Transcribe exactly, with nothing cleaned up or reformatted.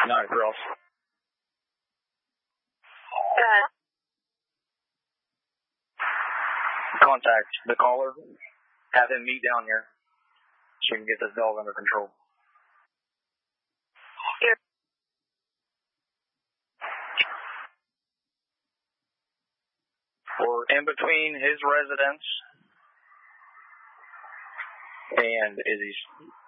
Nine Cross. Good. Contact the caller. Have him meet down here so we can get this dog under control. Here. We're in between his residence and Izzy's.